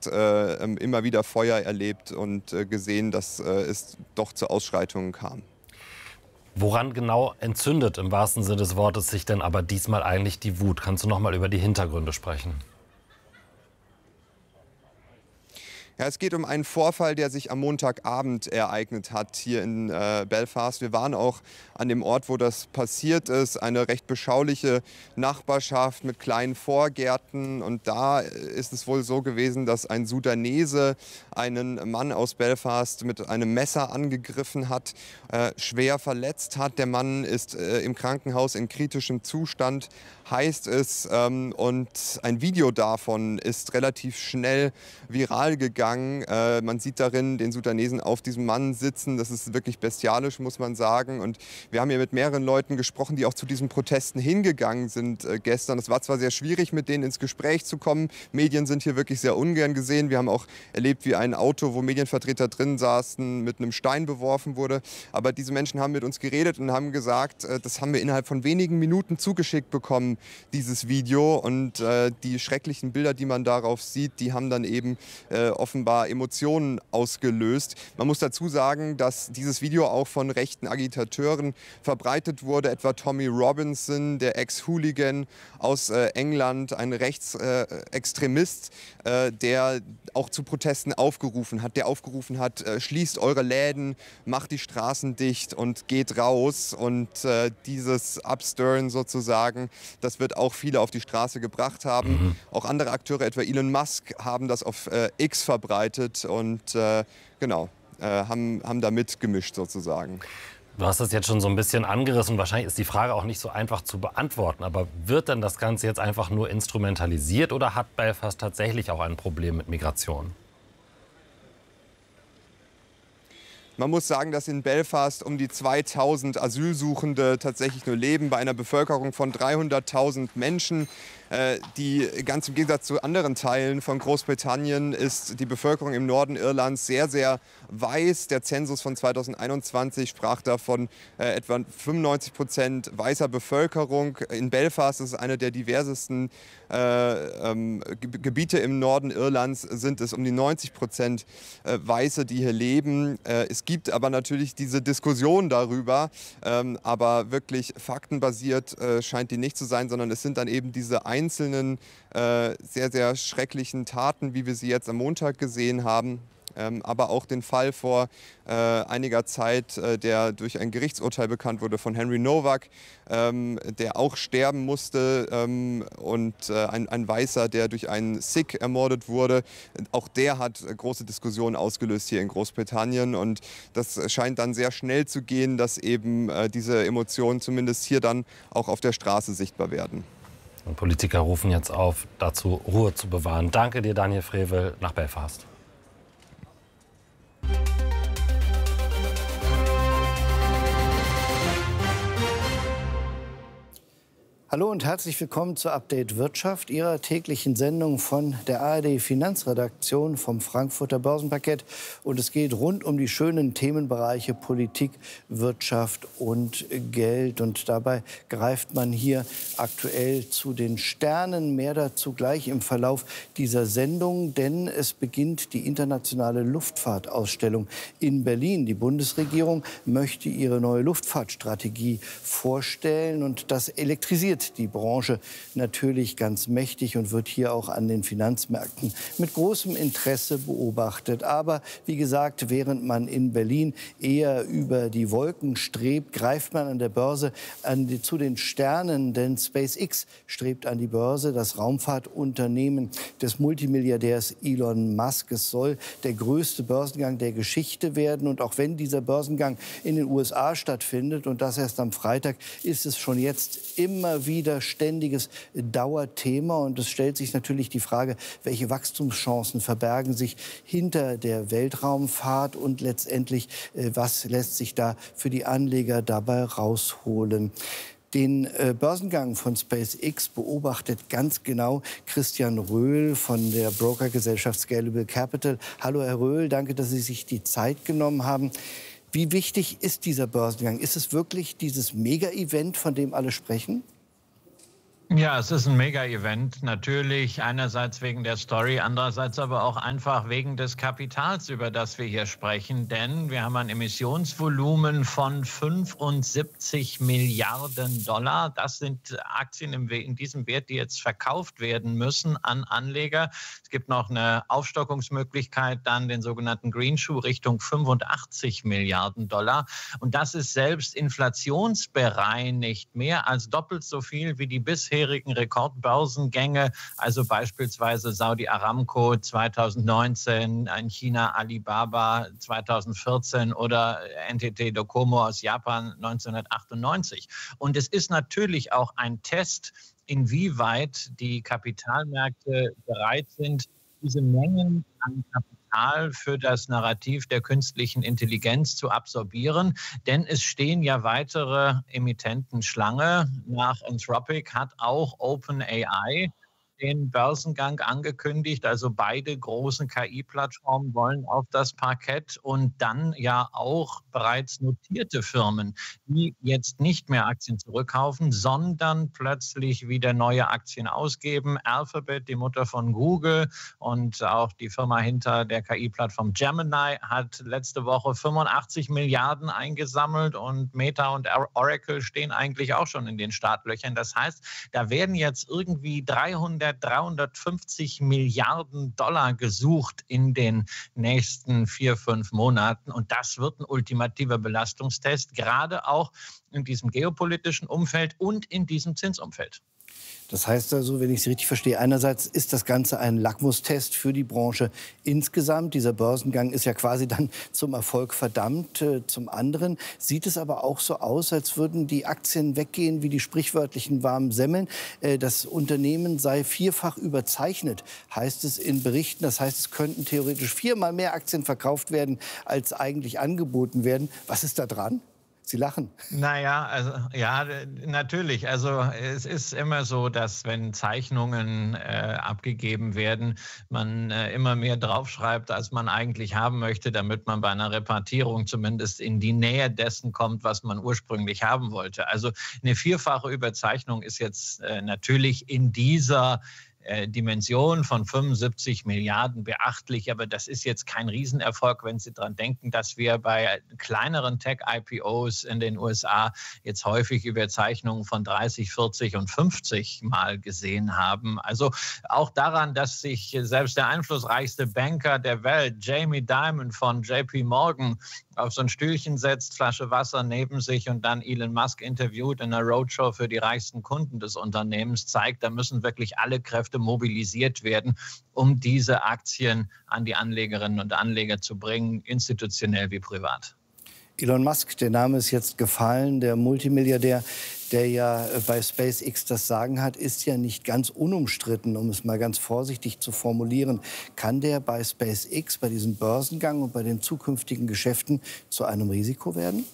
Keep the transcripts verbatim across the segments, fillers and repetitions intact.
hat äh, immer wieder Feuer erlebt und äh, gesehen, dass äh, es doch zu Ausschreitungen kam. Woran genau entzündet im wahrsten Sinne des Wortes sich denn aber diesmal eigentlich die Wut? Kannst du noch mal über die Hintergründe sprechen? Ja, es geht um einen Vorfall, der sich am Montagabend ereignet hat hier in äh, Belfast. Wir waren auch an dem Ort, wo das passiert ist, eine recht beschauliche Nachbarschaft mit kleinen Vorgärten. Und da ist es wohl so gewesen, dass ein Sudanese einen Mann aus Belfast mit einem Messer angegriffen hat, äh, schwer verletzt hat. Der Mann ist äh, im Krankenhaus in kritischem Zustand, heißt es. Ähm, und ein Video davon ist relativ schnell viral gegangen. Äh, man sieht darin den Sudanesen auf diesem Mann sitzen. Das ist wirklich bestialisch, muss man sagen. Und wir haben hier mit mehreren Leuten gesprochen, die auch zu diesen Protesten hingegangen sind äh, gestern. Es war zwar sehr schwierig, mit denen ins Gespräch zu kommen. Medien sind hier wirklich sehr ungern gesehen. Wir haben auch erlebt, wie ein Auto, wo Medienvertreter drin saßen, mit einem Stein beworfen wurde. Aber diese Menschen haben mit uns geredet und haben gesagt, äh, das haben wir innerhalb von wenigen Minuten zugeschickt bekommen, dieses Video. Und äh, die schrecklichen Bilder, die man darauf sieht, die haben dann eben äh, offenbar Emotionen ausgelöst. Man muss dazu sagen, dass dieses Video auch von rechten Agitateuren verbreitet wurde, etwa Tommy Robinson, der Ex-Hooligan aus äh, England, ein Rechtsextremist, äh, äh, der auch zu Protesten aufgerufen hat, der aufgerufen hat, äh, schließt eure Läden, macht die Straßen dicht und geht raus. Und äh, dieses Upstirren sozusagen, das wird auch viele auf die Straße gebracht haben. Mhm. Auch andere Akteure, etwa Elon Musk, haben das auf äh, X verbreitet und äh, genau, äh, haben, haben da mitgemischt sozusagen. Du hast das jetzt schon so ein bisschen angerissen. Wahrscheinlich ist die Frage auch nicht so einfach zu beantworten. Aber wird denn das Ganze jetzt einfach nur instrumentalisiert oder hat Belfast tatsächlich auch ein Problem mit Migration? Man muss sagen, dass in Belfast um die zweitausend Asylsuchende tatsächlich nur leben, bei einer Bevölkerung von dreihunderttausend Menschen. Die ganz im Gegensatz zu anderen Teilen von Großbritannien ist die Bevölkerung im Norden Irlands sehr, sehr weiß. Der Zensus von zweitausendeinundzwanzig sprach davon äh, etwa fünfundneunzig Prozent weißer Bevölkerung. In Belfast ist es eine der diversesten äh, ähm, Gebiete im Norden Irlands, sind es um die neunzig Prozent äh, Weiße, die hier leben. Äh, es gibt aber natürlich diese Diskussion darüber, ähm, aber wirklich faktenbasiert äh, scheint die nicht zu sein, sondern es sind dann eben diese einzelnen äh, sehr, sehr schrecklichen Taten, wie wir sie jetzt am Montag gesehen haben. Ähm, aber auch den Fall vor äh, einiger Zeit, äh, der durch ein Gerichtsurteil bekannt wurde von Henry Nowak, ähm, der auch sterben musste, ähm, und äh, ein, ein Weißer, der durch einen Sikh ermordet wurde. Auch der hat große Diskussionen ausgelöst hier in Großbritannien und das scheint dann sehr schnell zu gehen, dass eben äh, diese Emotionen zumindest hier dann auch auf der Straße sichtbar werden. Und Politiker rufen jetzt auf, dazu Ruhe zu bewahren. Danke dir, Daniel Frevel, nach Belfast. Hallo und herzlich willkommen zur Update Wirtschaft, Ihrer täglichen Sendung von der A R D Finanzredaktion vom Frankfurter Börsenparkett. Und es geht rund um die schönen Themenbereiche Politik, Wirtschaft und Geld. Und dabei greift man hier aktuell zu den Sternen. Mehr dazu gleich im Verlauf dieser Sendung, denn es beginnt die internationale Luftfahrtausstellung in Berlin. Die Bundesregierung möchte ihre neue Luftfahrtstrategie vorstellen und das elektrisiert die Branche natürlich ganz mächtig und wird hier auch an den Finanzmärkten mit großem Interesse beobachtet. Aber wie gesagt, während man in Berlin eher über die Wolken strebt, greift man an der Börse an die, zu den Sternen, denn SpaceX strebt an die Börse, das Raumfahrtunternehmen des Multimilliardärs Elon Musk. Es soll der größte Börsengang der Geschichte werden und auch wenn dieser Börsengang in den U S A stattfindet und das erst am Freitag, ist es schon jetzt immer wieder wieder ständiges Dauerthema. Und es stellt sich natürlich die Frage, welche Wachstumschancen verbergen sich hinter der Weltraumfahrt und letztendlich, was lässt sich da für die Anleger dabei rausholen. Den äh, Börsengang von SpaceX beobachtet ganz genau Christian Röhl von der Brokergesellschaft Scalable Capital. Hallo Herr Röhl, danke, dass Sie sich die Zeit genommen haben. Wie wichtig ist dieser Börsengang? Ist es wirklich dieses Mega-Event, von dem alle sprechen? Ja, es ist ein Mega-Event. Natürlich einerseits wegen der Story, andererseits aber auch einfach wegen des Kapitals, über das wir hier sprechen. Denn wir haben ein Emissionsvolumen von fünfundsiebzig Milliarden Dollar. Das sind Aktien in diesem Wert, die jetzt verkauft werden müssen an Anleger. Es gibt noch eine Aufstockungsmöglichkeit, dann den sogenannten Green Shoe Richtung fünfundachtzig Milliarden Dollar. Und das ist selbst inflationsbereinigt mehr als doppelt so viel wie die bisher Rekordbörsengänge, also beispielsweise Saudi Aramco zweitausendneunzehn, ein China Alibaba zweitausendvierzehn oder N T T Docomo aus Japan neunzehnhundertachtundneunzig. Und es ist natürlich auch ein Test, inwieweit die Kapitalmärkte bereit sind, diese Mengen an Kapital für das Narrativ der künstlichen Intelligenz zu absorbieren. Denn es stehen ja weitere Emittenten Schlange. Nach Anthropic hat auch OpenAI den Börsengang angekündigt. Also beide großen K I-Plattformen wollen auf das Parkett und dann ja auch bereits notierte Firmen, die jetzt nicht mehr Aktien zurückkaufen, sondern plötzlich wieder neue Aktien ausgeben. Alphabet, die Mutter von Google und auch die Firma hinter der K I-Plattform Gemini, hat letzte Woche fünfundachtzig Milliarden eingesammelt und Meta und Oracle stehen eigentlich auch schon in den Startlöchern. Das heißt, da werden jetzt irgendwie dreihundert dreihundertfünfzig Milliarden Dollar gesucht in den nächsten vier, fünf Monaten. Und das wird ein ultimativer Belastungstest, gerade auch in diesem geopolitischen Umfeld und in diesem Zinsumfeld. Das heißt also, wenn ich Sie richtig verstehe, einerseits ist das Ganze ein Lackmustest für die Branche insgesamt. Dieser Börsengang ist ja quasi dann zum Erfolg verdammt. Zum anderen sieht es aber auch so aus, als würden die Aktien weggehen wie die sprichwörtlichen warmen Semmeln. Das Unternehmen sei vierfach überzeichnet, heißt es in Berichten. Das heißt, es könnten theoretisch viermal mehr Aktien verkauft werden, als eigentlich angeboten werden. Was ist da dran? Sie lachen. Naja, also ja, natürlich. Also es ist immer so, dass wenn Zeichnungen äh, abgegeben werden, man äh, immer mehr draufschreibt, als man eigentlich haben möchte, damit man bei einer Repartierung zumindest in die Nähe dessen kommt, was man ursprünglich haben wollte. Also eine vierfache Überzeichnung ist jetzt äh, natürlich in dieser Dimension von fünfundsiebzig Milliarden beachtlich, aber das ist jetzt kein Riesenerfolg, wenn Sie daran denken, dass wir bei kleineren Tech-I P Os in den U S A jetzt häufig Überzeichnungen von dreißig, vierzig und fünfzig Mal gesehen haben. Also auch daran, dass sich selbst der einflussreichste Banker der Welt, Jamie Dimon von J P Morgan, auf so ein Stühlchen setzt, Flasche Wasser neben sich und dann Elon Musk interviewt in einer Roadshow für die reichsten Kunden des Unternehmens, zeigt, da müssen wirklich alle Kräfte mobilisiert werden, um diese Aktien an die Anlegerinnen und Anleger zu bringen, institutionell wie privat. Elon Musk, der Name ist jetzt gefallen, der Multimilliardär, der ja bei SpaceX das Sagen hat, ist ja nicht ganz unumstritten, um es mal ganz vorsichtig zu formulieren. Kann der bei SpaceX, bei diesem Börsengang und bei den zukünftigen Geschäften zu einem Risiko werden?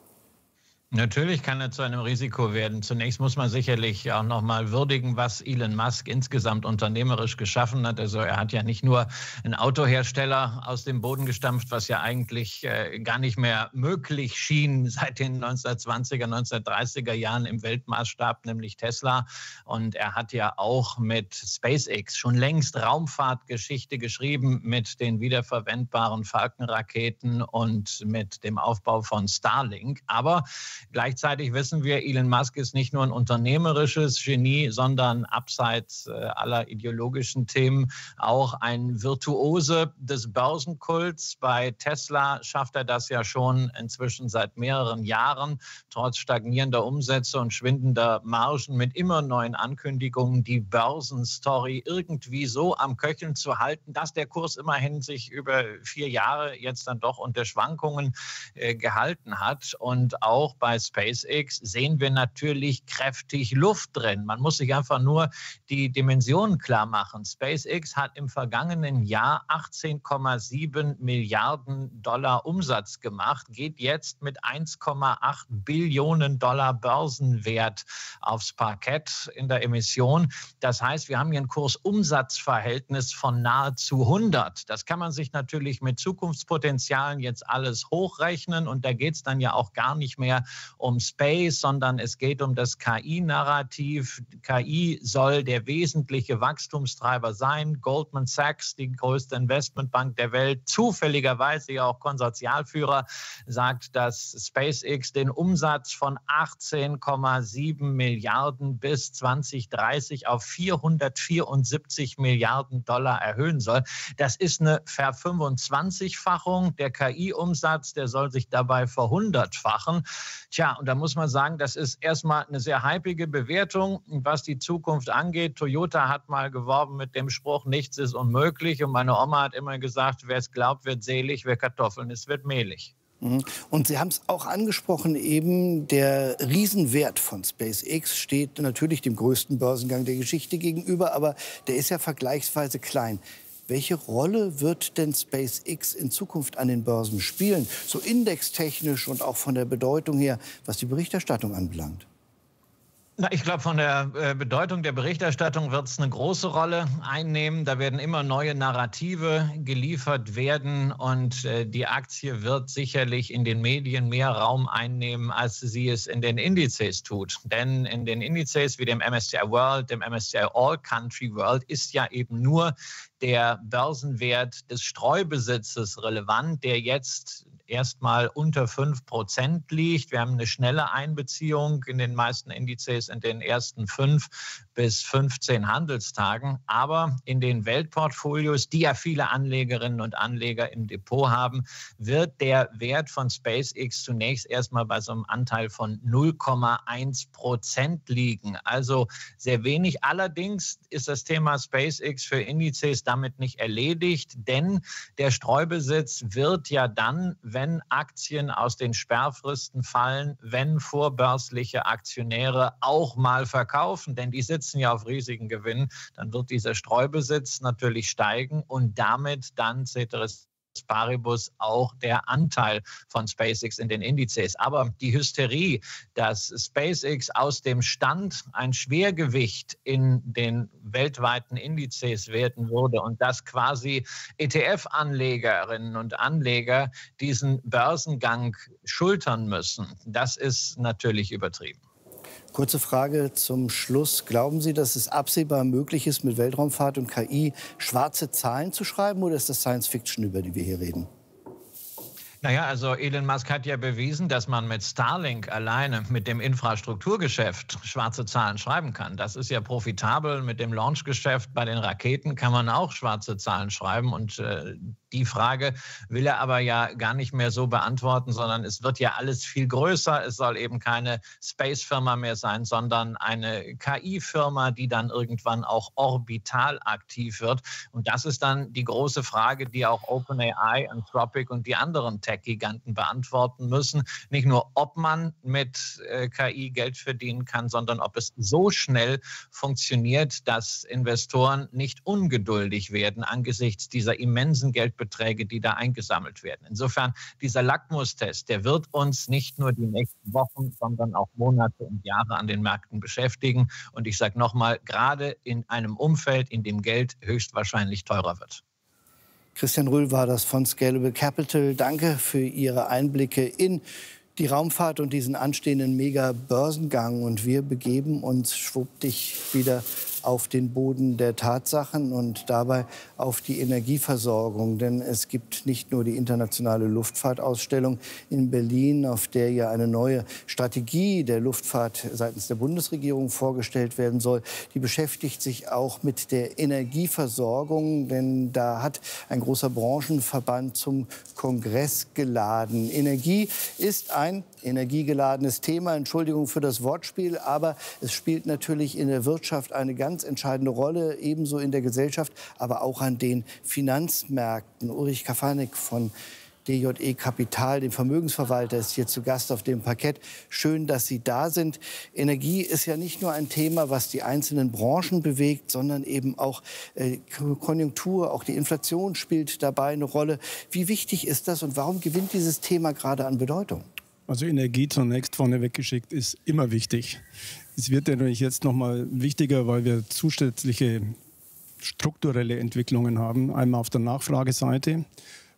Natürlich kann er zu einem Risiko werden. Zunächst muss man sicherlich auch noch mal würdigen, was Elon Musk insgesamt unternehmerisch geschaffen hat. Also er hat ja nicht nur einen Autohersteller aus dem Boden gestampft, was ja eigentlich äh, gar nicht mehr möglich schien seit den neunzehnhundertzwanziger, neunzehnhundertdreißiger Jahren im Weltmaßstab, nämlich Tesla. Und er hat ja auch mit SpaceX schon längst Raumfahrtgeschichte geschrieben, mit den wiederverwendbaren Falcon-Raketen und mit dem Aufbau von Starlink. Aber gleichzeitig wissen wir, Elon Musk ist nicht nur ein unternehmerisches Genie, sondern abseits äh, aller ideologischen Themen auch ein Virtuose des Börsenkults. Bei Tesla schafft er das ja schon inzwischen seit mehreren Jahren, trotz stagnierender Umsätze und schwindender Margen mit immer neuen Ankündigungen, die Börsenstory irgendwie so am Köcheln zu halten, dass der Kurs immerhin sich über vier Jahre jetzt dann doch unter Schwankungen äh, gehalten hat. Und auch bei Bei SpaceX sehen wir natürlich kräftig Luft drin. Man muss sich einfach nur die Dimensionen klar machen. SpaceX hat im vergangenen Jahr achtzehn Komma sieben Milliarden Dollar Umsatz gemacht, geht jetzt mit eins Komma acht Billionen Dollar Börsenwert aufs Parkett in der Emission. Das heißt, wir haben hier ein Kursumsatzverhältnis von nahezu hundert. Das kann man sich natürlich mit Zukunftspotenzialen jetzt alles hochrechnen und da geht es dann ja auch gar nicht mehr um Space, sondern es geht um das K I-Narrativ. K I soll der wesentliche Wachstumstreiber sein. Goldman Sachs, die größte Investmentbank der Welt, zufälligerweise ja auch Konsortialführer, sagt, dass SpaceX den Umsatz von achtzehn Komma sieben Milliarden bis zwanzig dreißig auf vierhundertvierundsiebzig Milliarden Dollar erhöhen soll. Das ist eine Verfünfundzwanzigfachung. Der K I-Umsatz, der soll sich dabei verhundertfachen. Tja, und da muss man sagen, das ist erstmal eine sehr hypige Bewertung, was die Zukunft angeht. Toyota hat mal geworben mit dem Spruch, nichts ist unmöglich. Und meine Oma hat immer gesagt, wer es glaubt, wird selig, wer Kartoffeln isst, wird mehlig. Und Sie haben es auch angesprochen, eben der Riesenwert von SpaceX steht natürlich dem größten Börsengang der Geschichte gegenüber, aber der ist ja vergleichsweise klein. Welche Rolle wird denn SpaceX in Zukunft an den Börsen spielen, so indextechnisch und auch von der Bedeutung her, was die Berichterstattung anbelangt? Na, ich glaube, von der äh, Bedeutung der Berichterstattung wird es eine große Rolle einnehmen. Da werden immer neue Narrative geliefert werden und äh, die Aktie wird sicherlich in den Medien mehr Raum einnehmen, als sie es in den Indizes tut. Denn in den Indizes wie dem M S C I World, dem M S C I All Country World ist ja eben nur der Börsenwert des Streubesitzes relevant, der jetzt erstmal unter fünf Prozent liegt. Wir haben eine schnelle Einbeziehung in den meisten Indizes in den ersten fünf bis fünfzehn Handelstagen. Aber in den Weltportfolios, die ja viele Anlegerinnen und Anleger im Depot haben, wird der Wert von SpaceX zunächst erstmal bei so einem Anteil von null Komma eins Prozent liegen. Also sehr wenig. Allerdings ist das Thema SpaceX für Indizes damit nicht erledigt, denn der Streubesitz wird ja dann, wenn Aktien aus den Sperrfristen fallen, wenn vorbörsliche Aktionäre auch mal verkaufen, denn die sitzen ja auf riesigen Gewinnen, dann wird dieser Streubesitz natürlich steigen und damit dann ceteris paribus auch der Anteil von SpaceX in den Indizes. Aber die Hysterie, dass SpaceX aus dem Stand ein Schwergewicht in den weltweiten Indizes werden würde und dass quasi E T F-Anlegerinnen und Anleger diesen Börsengang schultern müssen, das ist natürlich übertrieben. Kurze Frage zum Schluss. Glauben Sie, dass es absehbar möglich ist, mit Weltraumfahrt und K I schwarze Zahlen zu schreiben, oder ist das Science Fiction, über die wir hier reden? Naja, also Elon Musk hat ja bewiesen, dass man mit Starlink alleine, mit dem Infrastrukturgeschäft, schwarze Zahlen schreiben kann. Das ist ja profitabel. Mit dem Launchgeschäft bei den Raketen kann man auch schwarze Zahlen schreiben. Und äh, die Frage will er aber ja gar nicht mehr so beantworten, sondern es wird ja alles viel größer. Es soll eben keine Space-Firma mehr sein, sondern eine K I-Firma, die dann irgendwann auch orbital aktiv wird. Und das ist dann die große Frage, die auch OpenAI, Anthropic und die anderen Tech-Giganten beantworten müssen. Nicht nur, ob man mit äh, K I Geld verdienen kann, sondern ob es so schnell funktioniert, dass Investoren nicht ungeduldig werden angesichts dieser immensen Geldbeträge, die da eingesammelt werden. Insofern, dieser Lackmustest, der wird uns nicht nur die nächsten Wochen, sondern auch Monate und Jahre an den Märkten beschäftigen. Und ich sage nochmal, gerade in einem Umfeld, in dem Geld höchstwahrscheinlich teurer wird. Christian Rühl war das von Scalable Capital. Danke für Ihre Einblicke in die Raumfahrt und diesen anstehenden Mega-Börsengang. Und wir begeben uns schwuppdig wieder auf den Boden der Tatsachen und dabei auf die Energieversorgung. Denn es gibt nicht nur die internationale Luftfahrtausstellung in Berlin, auf der ja eine neue Strategie der Luftfahrt seitens der Bundesregierung vorgestellt werden soll. Die beschäftigt sich auch mit der Energieversorgung, denn da hat ein großer Branchenverband zum Kongress geladen. Energie ist ein energiegeladenes Thema, Entschuldigung für das Wortspiel, aber es spielt natürlich in der Wirtschaft eine ganz entscheidende Rolle, ebenso in der Gesellschaft, aber auch an den Finanzmärkten. Ulrich Kafanik von D J E Kapital, dem Vermögensverwalter, ist hier zu Gast auf dem Parkett. Schön, dass Sie da sind. Energie ist ja nicht nur ein Thema, was die einzelnen Branchen bewegt, sondern eben auch äh, Konjunktur, auch die Inflation spielt dabei eine Rolle. Wie wichtig ist das und warum gewinnt dieses Thema gerade an Bedeutung? Also Energie zunächst vorneweg geschickt ist immer wichtig. Es wird natürlich jetzt noch mal wichtiger, weil wir zusätzliche strukturelle Entwicklungen haben. Einmal auf der Nachfrageseite.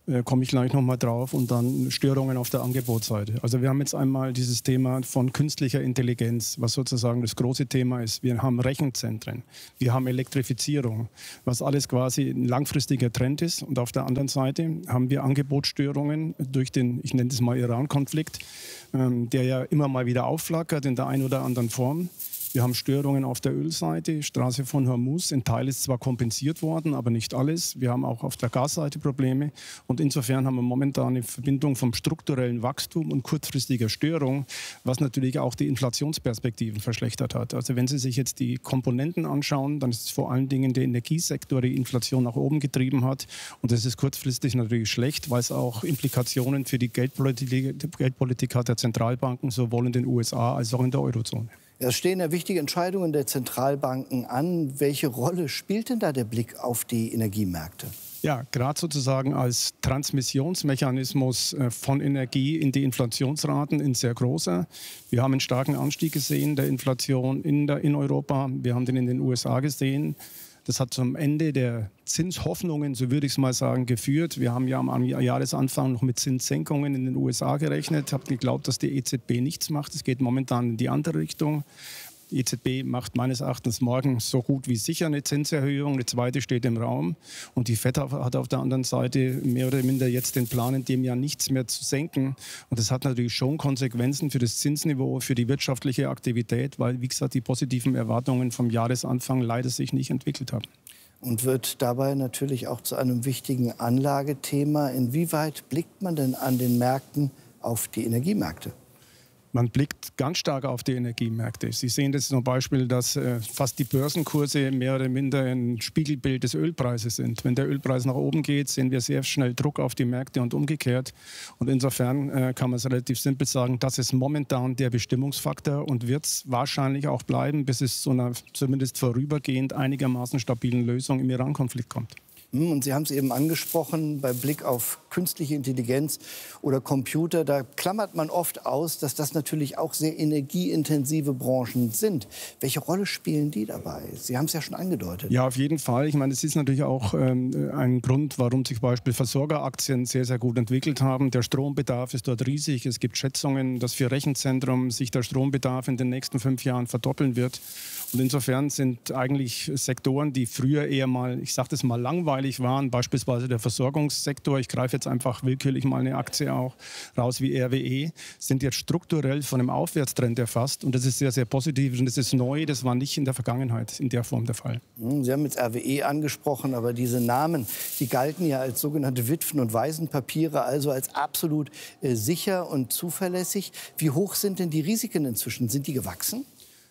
Äh, komme ich gleich noch mal drauf. Und dann Störungen auf der Angebotsseite. Also wir haben jetzt einmal dieses Thema von künstlicher Intelligenz, was sozusagen das große Thema ist. Wir haben Rechenzentren, wir haben Elektrifizierung, was alles quasi ein langfristiger Trend ist. Und auf der anderen Seite haben wir Angebotsstörungen durch den, ich nenne es mal Iran-Konflikt, ähm, der ja immer mal wieder aufflackert in der einen oder anderen Form. Wir haben Störungen auf der Ölseite, Straße von Hormuz. Ein Teil ist zwar kompensiert worden, aber nicht alles. Wir haben auch auf der Gasseite Probleme. Und insofern haben wir momentan eine Verbindung vom strukturellen Wachstum und kurzfristiger Störung, was natürlich auch die Inflationsperspektiven verschlechtert hat. Also wenn Sie sich jetzt die Komponenten anschauen, dann ist es vor allen Dingen der Energiesektor, der die Inflation nach oben getrieben hat. Und das ist kurzfristig natürlich schlecht, weil es auch Implikationen für die Geldpolitik, die Geldpolitik hat der Zentralbanken, sowohl in den U S A als auch in der Eurozone. Es stehen ja wichtige Entscheidungen der Zentralbanken an. Welche Rolle spielt denn da der Blick auf die Energiemärkte? Ja, gerade sozusagen als Transmissionsmechanismus von Energie in die Inflationsraten ein sehr großer. Wir haben einen starken Anstieg gesehen der Inflation in, der, in Europa. Wir haben den in den U S A gesehen. Das hat zum Ende der Zinshoffnungen, so würde ich es mal sagen, geführt. Wir haben ja am Jahresanfang noch mit Zinssenkungen in den U S A gerechnet. Habt geglaubt, dass die E Z B nichts macht. Es geht momentan in die andere Richtung. Die E Z B macht meines Erachtens morgen so gut wie sicher eine Zinserhöhung. Eine zweite steht im Raum. Und die Fed hat auf der anderen Seite mehr oder minder jetzt den Plan, in dem Jahr nichts mehr zu senken. Und das hat natürlich schon Konsequenzen für das Zinsniveau, für die wirtschaftliche Aktivität, weil, wie gesagt, die positiven Erwartungen vom Jahresanfang leider sich nicht entwickelt haben. Und wird dabei natürlich auch zu einem wichtigen Anlagethema. Inwieweit blickt man denn an den Märkten auf die Energiemärkte? Man blickt ganz stark auf die Energiemärkte. Sie sehen das zum Beispiel, dass äh, fast die Börsenkurse mehr oder minder ein Spiegelbild des Ölpreises sind. Wenn der Ölpreis nach oben geht, sehen wir sehr schnell Druck auf die Märkte und umgekehrt. Und insofern äh, kann man es relativ simpel sagen, das ist momentan der Bestimmungsfaktor und wird es wahrscheinlich auch bleiben, bis es zu einer zumindest vorübergehend einigermaßen stabilen Lösung im Iran-Konflikt kommt. Und Sie haben es eben angesprochen, bei Blick auf künstliche Intelligenz oder Computer, da klammert man oft aus, dass das natürlich auch sehr energieintensive Branchen sind. Welche Rolle spielen die dabei? Sie haben es ja schon angedeutet. Ja, auf jeden Fall. Ich meine, es ist natürlich auch ähm, ein Grund, warum sich zum Beispiel Versorgeraktien sehr, sehr gut entwickelt haben. Der Strombedarf ist dort riesig. Es gibt Schätzungen, dass für Rechenzentrum sich der Strombedarf in den nächsten fünf Jahren verdoppeln wird. Und insofern sind eigentlich Sektoren, die früher eher mal, ich sage das mal, langweilig waren, beispielsweise der Versorgungssektor, ich greife jetzt einfach willkürlich mal eine Aktie auch raus wie R W E, sind jetzt strukturell von einem Aufwärtstrend erfasst. Und das ist sehr, sehr positiv und das ist neu, das war nicht in der Vergangenheit in der Form der Fall. Sie haben jetzt R W E angesprochen, aber diese Namen, die galten ja als sogenannte Witwen- und Waisenpapiere, also als absolut äh, sicher und zuverlässig. Wie hoch sind denn die Risiken inzwischen? Sind die gewachsen?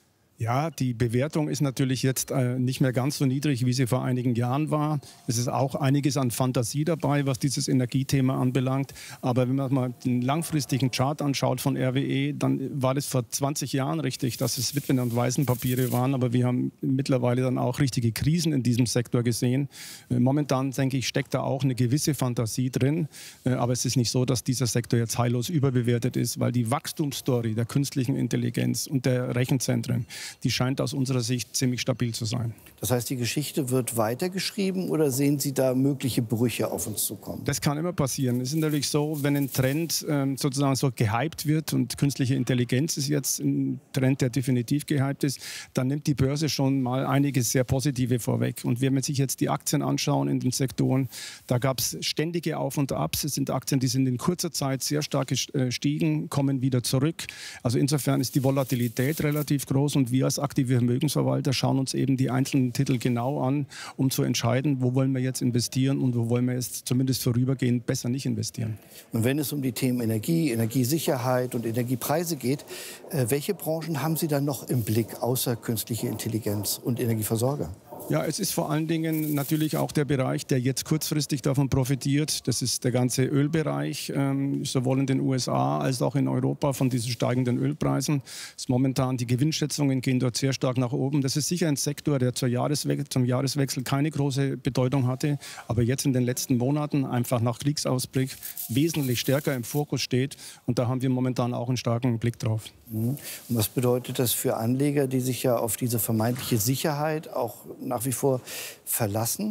Ja, die Bewertung ist natürlich jetzt äh, nicht mehr ganz so niedrig, wie sie vor einigen Jahren war. Es ist auch einiges an Fantasie dabei, was dieses Energiethema anbelangt. Aber wenn man mal den langfristigen Chart anschaut von R W E, dann war das vor zwanzig Jahren richtig, dass es Witwen- und Waisenpapiere waren. Aber wir haben mittlerweile dann auch richtige Krisen in diesem Sektor gesehen. Äh, momentan, denke ich, steckt da auch eine gewisse Fantasie drin. Äh, aber es ist nicht so, dass dieser Sektor jetzt heillos überbewertet ist, weil die Wachstumsstory der künstlichen Intelligenz und der Rechenzentren, die scheint aus unserer Sicht ziemlich stabil zu sein. Das heißt, die Geschichte wird weitergeschrieben oder sehen Sie da mögliche Brüche auf uns zukommen? Das kann immer passieren. Es ist natürlich so, wenn ein Trend ähm, sozusagen so gehypt wird und künstliche Intelligenz ist jetzt ein Trend, der definitiv gehypt ist, dann nimmt die Börse schon mal einiges sehr Positive vorweg. Und wenn man sich jetzt die Aktien anschauen in den Sektoren, da gab es ständige Auf und Abs. Es sind Aktien, die sind in kurzer Zeit sehr stark gestiegen, kommen wieder zurück. Also insofern ist die Volatilität relativ groß und wir als aktive Vermögensverwalter schauen uns eben die einzelnen Titel genau an, um zu entscheiden, wo wollen wir jetzt investieren und wo wollen wir jetzt zumindest vorübergehend besser nicht investieren. Und wenn es um die Themen Energie, Energiesicherheit und Energiepreise geht, äh, welche Branchen haben Sie dann noch im Blick, außer künstliche Intelligenz und Energieversorger? Ja, es ist vor allen Dingen natürlich auch der Bereich, der jetzt kurzfristig davon profitiert. Das ist der ganze Ölbereich, ähm, sowohl in den U S A als auch in Europa von diesen steigenden Ölpreisen. Das ist momentan, die Gewinnschätzungen gehen dort sehr stark nach oben. Das ist sicher ein Sektor, der zur Jahreswe- zum Jahreswechsel keine große Bedeutung hatte, aber jetzt in den letzten Monaten einfach nach Kriegsausbruch wesentlich stärker im Fokus steht. Und da haben wir momentan auch einen starken Blick drauf. Und was bedeutet das für Anleger, die sich ja auf diese vermeintliche Sicherheit auch nach wie vor verlassen?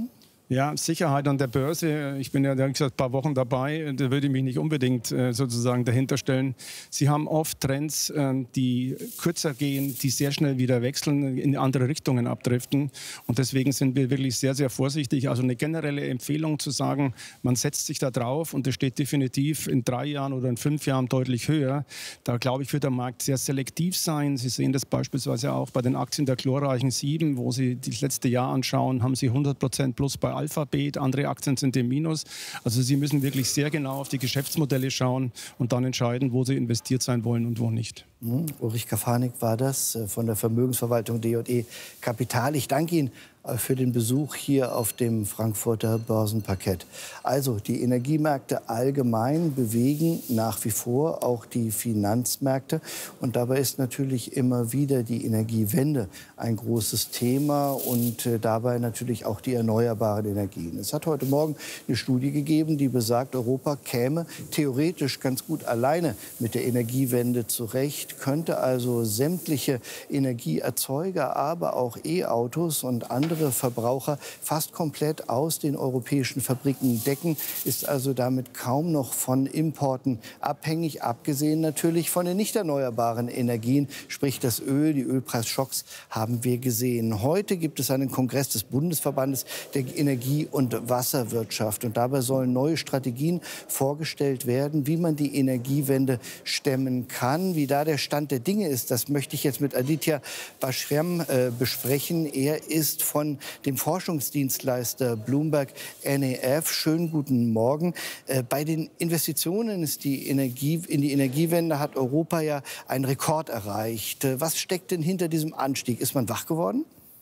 Ja, Sicherheit an der Börse. Ich bin ja, wie gesagt, ein paar Wochen dabei. Da würde ich mich nicht unbedingt äh, sozusagen dahinter stellen. Sie haben oft Trends, äh, die kürzer gehen, die sehr schnell wieder wechseln, in andere Richtungen abdriften. Und deswegen sind wir wirklich sehr, sehr vorsichtig. Also eine generelle Empfehlung zu sagen, man setzt sich da drauf und es steht definitiv in drei Jahren oder in fünf Jahren deutlich höher. Da, glaube ich, wird der Markt sehr selektiv sein. Sie sehen das beispielsweise auch bei den Aktien der glorreichen Sieben, wo Sie das letzte Jahr anschauen, haben Sie hundert Prozent plus bei Alphabet, andere Aktien sind im Minus. Also Sie müssen wirklich sehr genau auf die Geschäftsmodelle schauen und dann entscheiden, wo Sie investiert sein wollen und wo nicht. Mhm. Ulrich Kafanik war das von der Vermögensverwaltung D J E Kapital. Ich danke Ihnen für den Besuch hier auf dem Frankfurter Börsenparkett. Also die Energiemärkte allgemein bewegen nach wie vor auch die Finanzmärkte. Und dabei ist natürlich immer wieder die Energiewende ein großes Thema und äh, dabei natürlich auch die erneuerbaren Energien. Es hat heute Morgen eine Studie gegeben, die besagt, Europa käme theoretisch ganz gut alleine mit der Energiewende zurecht, könnte also sämtliche Energieerzeuger, aber auch E-Autos und andere Verbraucher fast komplett aus den europäischen Fabriken decken, ist also damit kaum noch von Importen abhängig, abgesehen natürlich von den nicht erneuerbaren Energien, sprich das Öl, die Ölpreisschocks haben wir gesehen. Heute gibt es einen Kongress des Bundesverbandes der Energie- und Wasserwirtschaft und dabei sollen neue Strategien vorgestellt werden, wie man die Energiewende stemmen kann. Wie da der Stand der Dinge ist, das möchte ich jetzt mit Aditya Bashram äh, besprechen. Er ist von dem Forschungsdienstleister Bloomberg N E F. Schönen guten Morgen. Äh, bei den Investitionen ist die Energie, in die Energiewende hat Europa ja einen Rekord erreicht. Äh, was steckt denn hinter diesem Anstieg? Ist man wach geworden?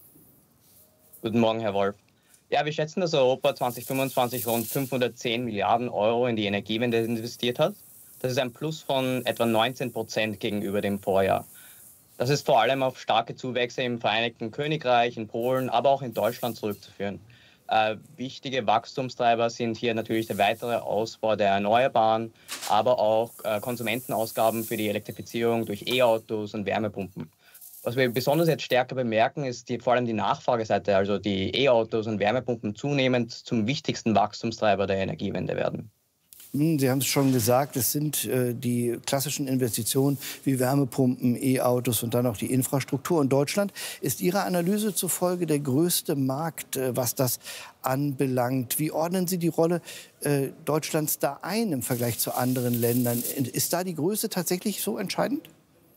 Guten Morgen, Herr Wolf. Ja, wir schätzen, dass Europa zweitausendfünfundzwanzig rund fünfhundertzehn Milliarden Euro in die Energiewende investiert hat. Das ist ein Plus von etwa neunzehn Prozent gegenüber dem Vorjahr. Das ist vor allem auf starke Zuwächse im Vereinigten Königreich, in Polen, aber auch in Deutschland zurückzuführen. Äh, wichtige Wachstumstreiber sind hier natürlich der weitere Ausbau der Erneuerbaren, aber auch äh, Konsumentenausgaben für die Elektrifizierung durch E-Autos und Wärmepumpen. Was wir besonders jetzt stärker bemerken, ist die, vor allem die Nachfrageseite, also die E-Autos und Wärmepumpen zunehmend zum wichtigsten Wachstumstreiber der Energiewende werden. Sie haben es schon gesagt, es sind äh, die klassischen Investitionen wie Wärmepumpen, E-Autos und dann auch die Infrastruktur. Und Deutschland ist Ihrer Analyse zufolge der größte Markt, äh, was das anbelangt. Wie ordnen Sie die Rolle äh, Deutschlands da ein im Vergleich zu anderen Ländern? Ist da die Größe tatsächlich so entscheidend?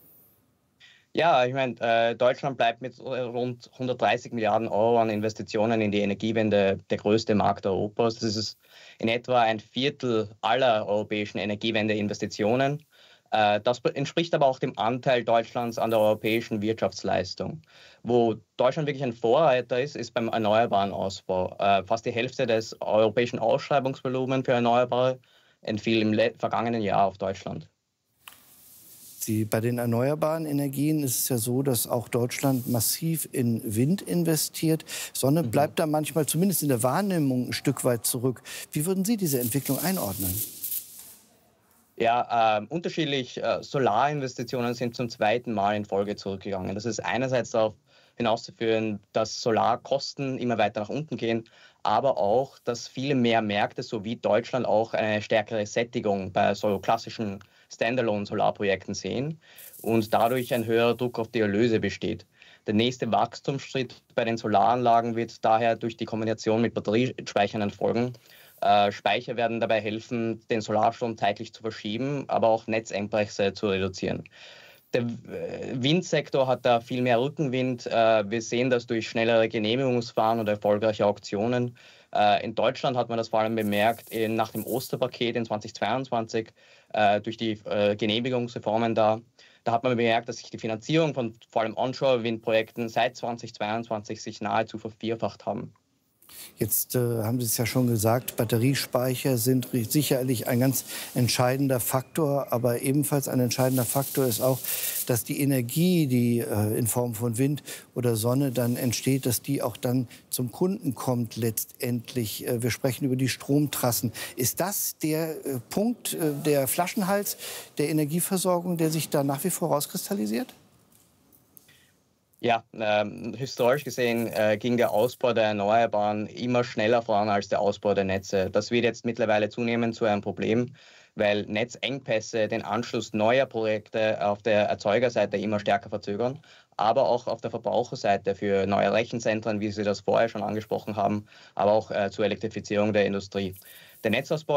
Ja, ich meine, äh, Deutschland bleibt mit rund hundertdreißig Milliarden Euro an Investitionen in die Energiewende der größte Markt Europas. Das ist in etwa ein Viertel aller europäischen Energiewende-Investitionen. Äh, das entspricht aber auch dem Anteil Deutschlands an der europäischen Wirtschaftsleistung. Wo Deutschland wirklich ein Vorreiter ist, ist beim erneuerbaren Ausbau. Äh, fast die Hälfte des europäischen Ausschreibungsvolumens für Erneuerbare entfiel im vergangenen Jahr auf Deutschland. Sie, bei den erneuerbaren Energien ist es ja so, dass auch Deutschland massiv in Wind investiert. Sonne mhm. bleibt da manchmal, zumindest in der Wahrnehmung, ein Stück weit zurück. Wie würden Sie diese Entwicklung einordnen? Ja, äh, unterschiedlich. Äh, Solarinvestitionen sind zum zweiten Mal in Folge zurückgegangen. Das ist einerseits darauf hinauszuführen, dass Solarkosten immer weiter nach unten gehen, aber auch, dass viele mehr Märkte, so wie Deutschland, auch eine stärkere Sättigung bei so klassischen Standalone-Solarprojekten sehen und dadurch ein höherer Druck auf die Erlöse besteht. Der nächste Wachstumsschritt bei den Solaranlagen wird daher durch die Kombination mit Batteriespeichern erfolgen. Äh, Speicher werden dabei helfen, den Solarstrom zeitlich zu verschieben, aber auch Netzengpässe zu reduzieren. Der Windsektor hat da viel mehr Rückenwind. Wir sehen das durch schnellere Genehmigungsverfahren und erfolgreiche Auktionen. In Deutschland hat man das vor allem bemerkt nach dem Osterpaket in zweitausendzweiundzwanzig durch die Genehmigungsreformen da. Da hat man bemerkt, dass sich die Finanzierung von vor allem Onshore-Windprojekten seit zweitausendzweiundzwanzig sich nahezu vervierfacht haben. Jetzt äh, haben Sie es ja schon gesagt, Batteriespeicher sind sicherlich ein ganz entscheidender Faktor. Aber ebenfalls ein entscheidender Faktor ist auch, dass die Energie, die äh, in Form von Wind oder Sonne dann entsteht, dass die auch dann zum Kunden kommt letztendlich. Äh, wir sprechen über die Stromtrassen. Ist das der äh, Punkt, äh, der Flaschenhals der Energieversorgung, der sich da nach wie vor rauskristallisiert? Ja, ähm, historisch gesehen äh, ging der Ausbau der Erneuerbaren immer schneller voran als der Ausbau der Netze. Das wird jetzt mittlerweile zunehmend zu einem Problem, weil Netzengpässe den Anschluss neuer Projekte auf der Erzeugerseite immer stärker verzögern, aber auch auf der Verbraucherseite für neue Rechenzentren, wie Sie das vorher schon angesprochen haben, aber auch äh, zur Elektrifizierung der Industrie. Der Netzausbau